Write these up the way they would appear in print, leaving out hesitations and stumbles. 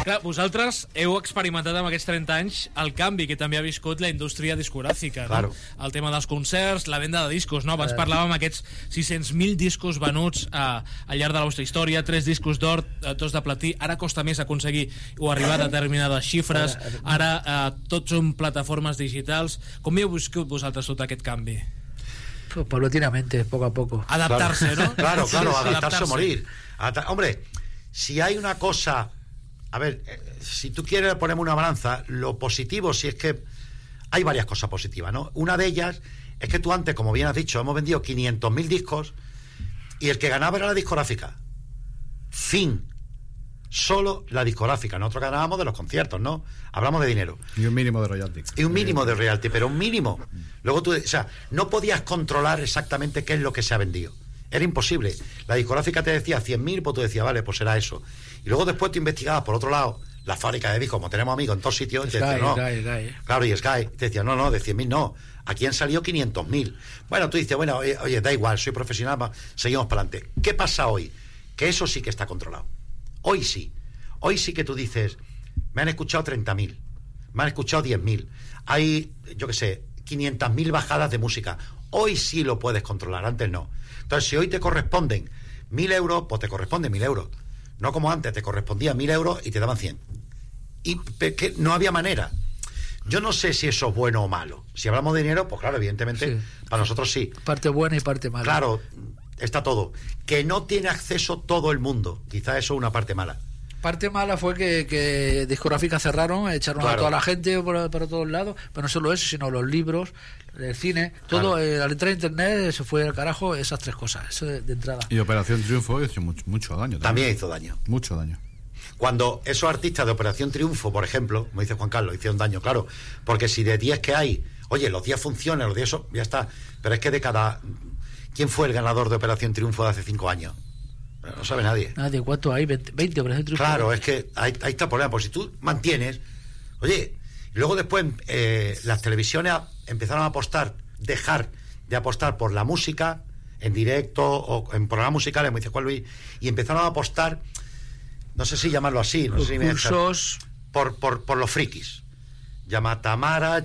Clar, vosaltres heu experimentat amb aquests 30 anys el canvi que també ha viscut la indústria discogràfica, claro. No? El tema dels concerts, la venda de discos, no? Abans parlàvem aquests 600.000 discos venuts al llarg de la vostra història, 3 discos d'or, 2 de platí, ara costa més aconseguir o arribar a determinades xifres, ara tots són plataformes digitals. Com hi heu viscut vosaltres tot aquest canvi? Pues paulatinamente, poco a poco. Adaptarse, claro. ¿no? Claro, Sí, adaptarse o morir. Hombre, si hay una cosa... A ver, si tú quieres ponerme una balanza, lo positivo, si es que hay varias cosas positivas, ¿no? Una de ellas es que tú antes, como bien has dicho, hemos vendido 500.000 discos y el que ganaba era la discográfica. Fin. Solo la discográfica. Nosotros ganábamos de los conciertos, ¿no? Hablamos de dinero. Y un mínimo de royalty. Y un mínimo de royalty, pero un mínimo. Luego tú, o sea, no podías controlar exactamente qué es lo que se ha vendido. Era imposible. La discográfica te decía 100.000, pues tú decías, vale, pues será eso. Y luego después tú investigabas por otro lado la fábrica de discos, como tenemos amigos en todos sitios, y te decían, no. Claro, y Sky. Te decían, no, de 100.000 no. Aquí han salido 500.000. Bueno, tú dices, bueno, oye, da igual, soy profesional, seguimos para adelante. ¿Qué pasa hoy? Que eso sí que está controlado. Hoy sí. Hoy sí que tú dices, me han escuchado 30.000, me han escuchado 10.000. Hay, yo qué sé, 500.000 bajadas de música. Hoy sí lo puedes controlar, antes no. Entonces, si hoy te corresponden 1.000 euros, pues te corresponden 1.000 euros. No como antes, te correspondía 1.000 euros y te daban 100. Y que no había manera. Yo no sé si eso es bueno o malo. Si hablamos de dinero, pues claro, evidentemente, sí. Para nosotros sí. Parte buena y parte mala. Claro, está todo. Que no tiene acceso todo el mundo. Quizás eso es una parte mala. Parte mala fue que discográficas cerraron, echaron a toda la gente para todos lados, pero no solo eso, sino los libros, el cine, todo, al entrar a internet se fue al carajo, esas 3 cosas, eso de entrada. Y Operación Triunfo hizo mucho daño. También hizo daño. Mucho daño. Cuando esos artistas de Operación Triunfo, por ejemplo, como dice Juan Carlos, hicieron daño, claro, porque si de 10 que hay, oye, los 10 funcionan, los 10 eso, ya está, pero es que de cada... ¿Quién fue el ganador de Operación Triunfo de hace 5 años? No sabe nadie. Nadie, ¿cuánto hay? 20 Operación Triunfo. Claro, es que ahí está el problema, porque si tú mantienes, oye, luego después las televisiones empezaron a dejar de apostar por la música en directo o en programas musicales, como dice Juan Luis, y empezaron a apostar, no sé si llamarlo así, no sé si cursos por los frikis. Llama a Tamara,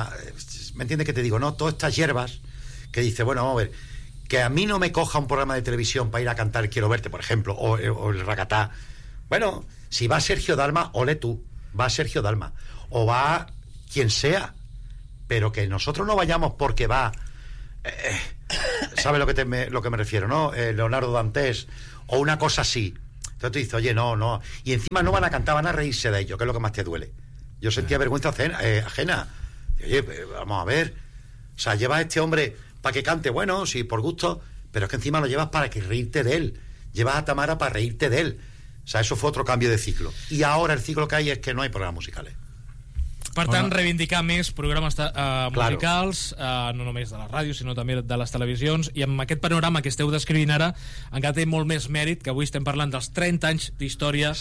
¿me entiendes qué te digo? No, todas estas hierbas que dice, bueno, vamos a ver, que a mí no me coja un programa de televisión para ir a cantar Quiero Verte, por ejemplo, o el Racatá. Bueno, si va Sergio Dalma, ole tú, va Sergio Dalma, o va quien sea, pero que nosotros no vayamos porque va ¿sabes lo que me refiero, no? Leonardo Dantes o una cosa así. Entonces tú dices, oye, no, y encima no van a cantar, van a reírse de ello, que es lo que más te duele. Yo sentía vergüenza ajena. Oye, vamos a ver, o sea, llevas a este hombre para que cante, bueno, sí, por gusto, pero es que encima lo llevas para que reírte de él, llevas a Tamara para reírte de él. O sea, eso fue otro cambio de ciclo. Y ahora el ciclo que hay es que no hay programas musicales. Per tant, reivindicar més programes musicals, no només de la ràdio, sinó també de les televisions, i amb aquest panorama que esteu descrivint ara, encara té molt més mèrit, que avui estem parlant dels 30 anys d'història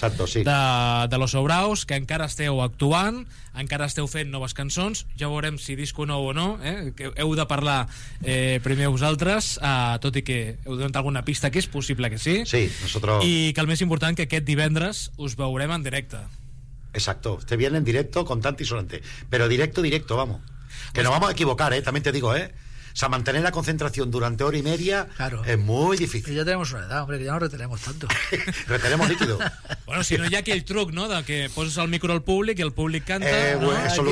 de Los Sobraos, que encara esteu actuant, encara esteu fent noves cançons, ja veurem si disco nou o no, que heu de parlar primer vosaltres, tot i que heu donat alguna pista que és possible que sí, i que el més important que aquest divendres us veurem en directe. Exacto, este viernes en directo con Tanti Solante, pero directo, vamos, que nos vamos a equivocar, también te digo, o sea, mantener la concentración durante hora y media es muy difícil. Y ya tenemos una edad, hombre, que ya no retenemos tanto. Retenemos líquido. Bueno, si no hi ha aquell truc, no?, de que poses el micro al públic i el públic canta, no? Eso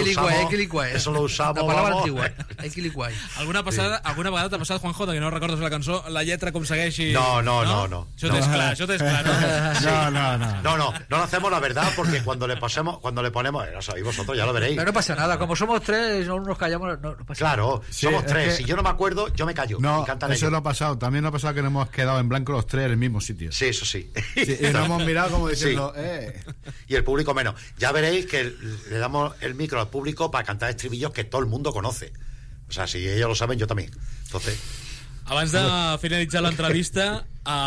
lo usamos, la palabra antigua, equiliquai. Alguna vegada t'ha passat, Juanjo, que no recordes la cançó, la lletra com segueixi? No. Això t'és clar, no? No lo hacemos, la verdad, porque cuando le ponemos, lo sabéis vosotros, ya lo veréis. Pero no pasa nada, como somos 3, no nos callamos, no pasa claro, sí, somos 3, si yo no me acuerdo, yo me callo. No, eso no ha pasado. También no ha pasado que nos hemos quedado en blanco los 3 en el mismo sitio. Sí, eso sí. Y nos hemos mirado como diciendo, Y el público menos. Ya veréis que le damos el micro al público para cantar estribillos que todo el mundo conoce. O sea, si ellos lo saben, yo también. Entonces... Abans de finalitzar l'entrevista,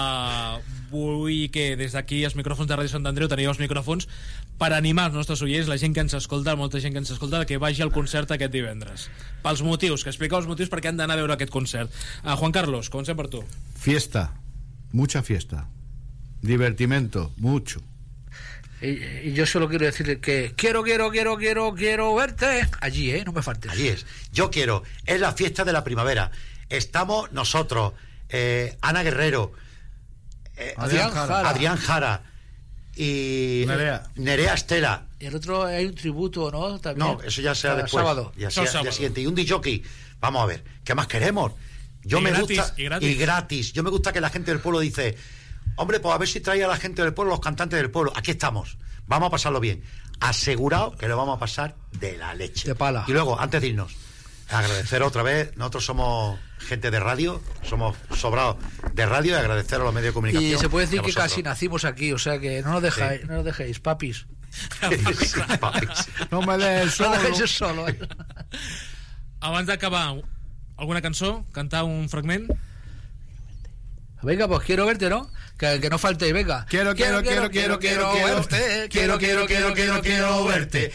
vull que des d'aquí els micròfons de Ràdio Sant Andreu teniu els micròfons per animar els nostres oients, la gent que ens escolta, molta gent que ens escolta, que vagi al concert aquest divendres. Pels motius, que expliqueu els motius perquè han d'anar a veure aquest concert. Juan Carlos, comencem per tu. Fiesta, mucha fiesta. Divertimento, mucho. Y yo solo quiero decirle que quiero verte allí, no me faltes. Allí es. Yo quiero. Es la fiesta de la primavera. Estamos nosotros, Ana Guerrero, Adrián Jara y Nerea Estela. Y el otro hay un tributo, ¿no? También. No, eso ya será después. Sábado. Ya siguiente. Y un DJ. Vamos a ver, ¿qué más queremos? Yo me gusta. Y gratis. Yo me gusta que la gente del pueblo dice, hombre, pues a ver si trae a la gente del pueblo, los cantantes del pueblo. Aquí estamos. Vamos a pasarlo bien. Asegurado que lo vamos a pasar de la leche. De pala. Y luego, antes de irnos, agradecer otra vez. Nosotros somos gente de radio, somos sobrados de radio, y agradecer a los medios de comunicación. Y se puede decir que casi nacimos aquí, o sea que no nos dejéis, papis. Sí, papis. No me deis solo. No dejéis solo. Abans d'acabar, alguna cançó? Cantar un fragment? Venga, pues quiero verte, ¿no? Que no faltéis, venga. Quiero verte. Quiero verte.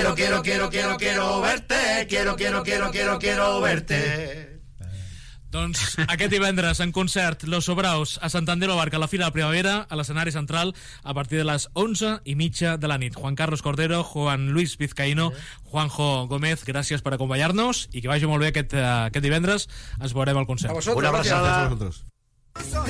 Quiero verte. Doncs aquest divendres en concert Los Sobraos a Sant Andreu Barca a la Fira de Primavera a l'escenari central a partir de les 11:30 de la nit. Juan Carlos Cordero, Juan Luis Vizcaíno, Juanjo Gómez, gràcies per acompanyar-nos i que vagi molt bé aquest divendres. Ens veurem al concert. Una abraçada. A vosotros.